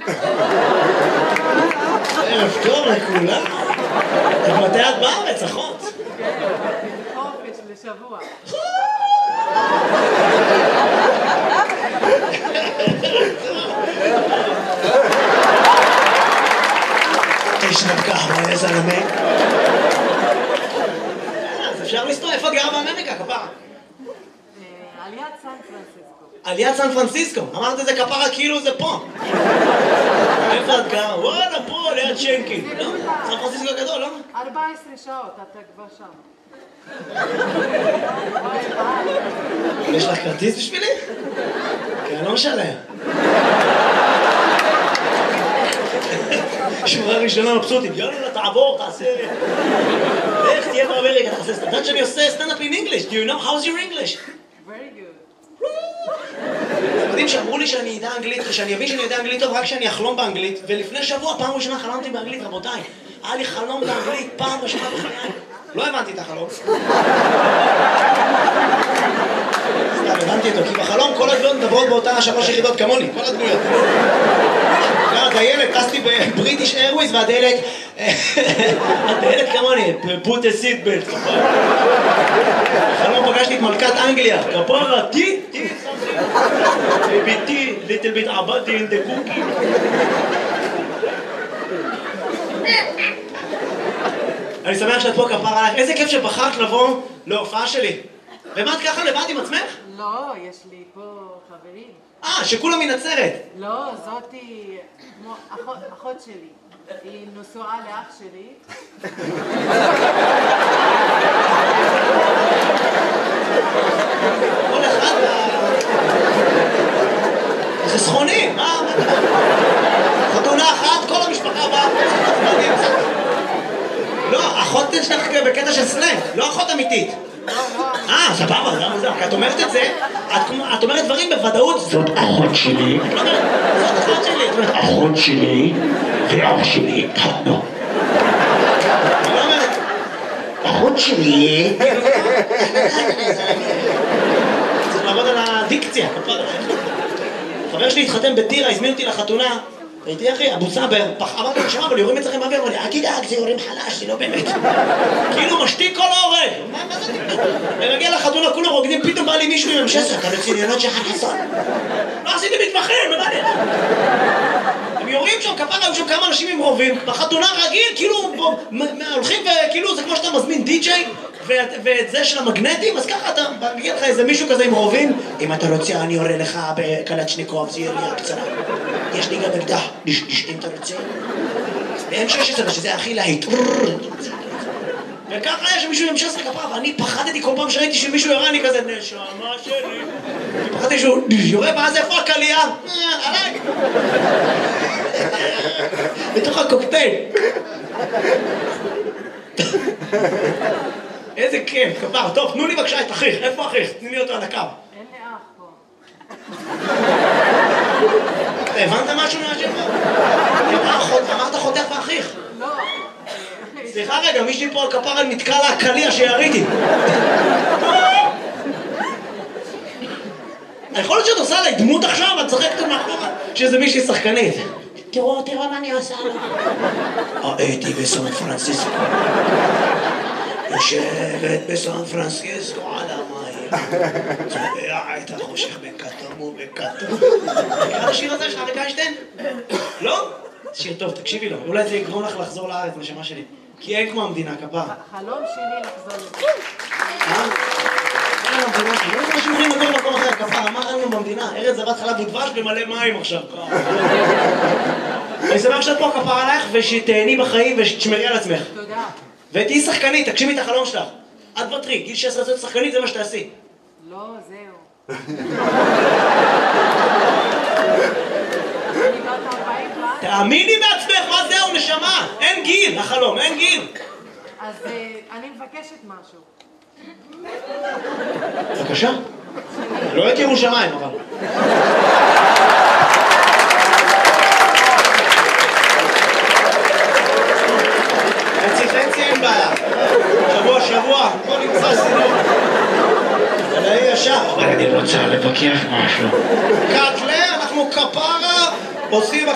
ערב טוב לכולם. מתי את בארץ, אחות? חופש לשבוע. תשנב קהווה, איזה נמק. אז אפשר לסתור, איפה את גרה באמריקה, כפרה? על יד סן פרנסיסקו. על יד סן פרנסיסקו. אמרת את זה כפרה כאילו זה פה. איפה את גרה? וואלה, פה, ליד שנקין. לא? סן פרנסיסקו גדול, לא? 14 שעות, אתה כבר שם. יש לך כרטיס בשבילי? כי אני לא משלם. שורה ראשונה מבסוטים, יאללה, תעבור, תעשה... איך תהיה באמריקה, תעשה... אתה יודעת שאני עושה סטנד-אפ in English? Do you know how's your English? Very good. אתם יודעים שאמרו לי שאני יודע אנגלית, ושאני אבין שאני יודע אנגלית טוב רק כשאני אחלום באנגלית, ולפני שבוע, פעם ראשונה חלמתי באנגלית, רבותיי. היה לי חלום באנגלית, פעם ראשונה בחיי. לא הבנתי את החלום. סתם, הבנתי אותו, כי בחלום כל הדמויות מדברות באותה 3 יחידות כמוני, כל הדמויות. הדיילת, טסתי בבריטיש איירווייז, והדיילת כמוני, put a seat belt. בחלום פגשתי את מלכת אנגליה, כפרה, tea, baby tea, little bit abadi in the cookie. אני שמח שאת פה, כפרה עליך. איזה כיף שבחרת לבוא להופעה שלי. ובאת ככה לבד עם עצמך? לא, יש לי פה חברים. שכולם מנצרת. לא, זאתי כמו אחות שלי. היא נשואה לאח שלי. כל אחד זה סכונים, מה? חתונה אחת, כל המשפחה באה. לא, אחות שלך בקטע של סלנג, לא אחות אמיתית. סבבה, זה מוזר, כי את אומרת את זה, את אומרת דברים בוודאות. זאת אחות שלי. את לא אומרת, זאת אחות שלי. את אומרת, אחות שלי ואח שלי התחתנו. את לא אומרת, אחות שלי. צריך לעבוד על הדיקציה. חבר שלי התחתן בטירה, הזמין אותי לחתונה. הייתי אחי, אבו סאבר, אמרתי לו, שמע, אבל יורים אצלכם באוויר, אמר לי, אל תדאג, זה יורים חלש, זה לא באמת. כאילו משתיק כל ההורג. מה זה תקדם? אני מגיע לחתונה, כולם רוקדים, פתאום בא לי מישהו עם המשסר, אתה רציניות שחר חסון. לא עשיתי מתמחים, מה לי? הם יורים שם, כפרה, היו שם כמה אנשים עם רובים, בחתונה רגיל, כאילו, הולכים וכאילו, זה כמו שאתה מזמין די-ג'יי, ואת זה של המגנטים, אז ככה אתה מגיע לך איזה מישהו כזה עם רובים, אם אתה רוצה, אני יורה לך בקלצ'ניקוב, זה ירייה קצרה. יש לי גם אקדח, אם אתה רוצה. ב-M16, שזה הכי להיט. וככה היה שמישהו עם M16 כפרה, ואני פחדתי כל פעם שראיתי שמישהו יורה, אני כזה, נשמה שלי. פחדתי שהוא יורה, ואז איפה הקלייה? עליי. בתוך הקוקטייל. איזה כיף, כפרה. טוב, תנו לי בבקשה את אחיך. איפה אחיך? תני לי אותו על הקו. אין לי אח פה. הבנת משהו מהשאלה? אמרת חותך ואחיך. לא. סליחה רגע, מישהי פה על כפרה נתקע לה הקליע שיריתי. יכול להיות שאת עושה עליי דמות עכשיו, את צחקת מאחורה שזה מישהי שחקנית. תראו מה אני עושה לה. הייתי בסן פרנסיסקו. יושבת בסן פרנסיסקו על המים. צובע את החושך בכתום ובכתום. מכירה את השיר הזה של אריק איינשטיין? לא? שיר טוב, תקשיבי לו. אולי זה יגרום לך לחזור לארץ, נשמה שלי. כי אין כמו המדינה, כפרה. חלום שלי לחזור לזה. אין לנו במדינה, לא יודע שאתם יכולים לגור במקום אחר, כפרה. מה אין לנו במדינה? ארץ זבת חלב ודבש במלא מים עכשיו. אני שמח שאת פה, כפרה עלייך, ושתהני בחיים ושתשמרי על עצמך. תודה. ותהיי שחקנית, תגשימי את החלום שלך. את בטרי, גיל 16 להיות שחקנית, זה מה שתעשי. לא, זהו. תאמיני בעצמך, מה זהו, נשמה? אין גיל, החלום, אין גיל. אז אני מבקשת משהו. בבקשה. לא את ירושלים, אבל. חצי אין בעיה. שבוע, בוא נמצא סידור. זה לא ישר. אני רוצה לבקש משהו. קטלה, אנחנו כפרה עושים